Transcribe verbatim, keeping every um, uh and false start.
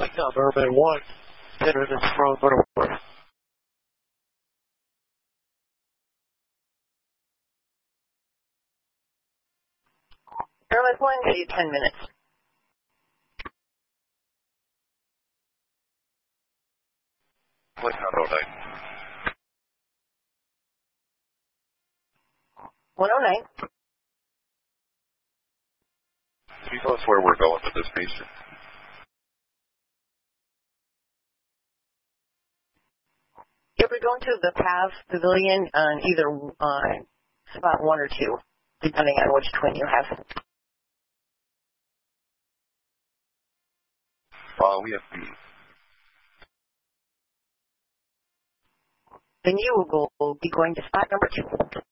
Like on Urban one, ten minutes from Butterworth. Airline one, see ten minutes. Flight one oh nine. one oh nine. Can you tell us where we're going with this patient? If we're going to the P A V Pavilion on either uh, spot one or two, depending on which twin you have. Uh, we have B. Then you will be going to spot number two.